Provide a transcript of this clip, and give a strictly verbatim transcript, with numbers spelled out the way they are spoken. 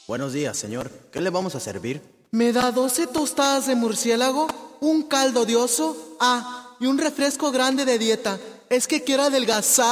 Buenos días, señor. ¿Qué le vamos a servir? ¿Me da doce tostadas de murciélago, un caldo de oso, ah, y un refresco grande de dieta? Es que quiero adelgazar.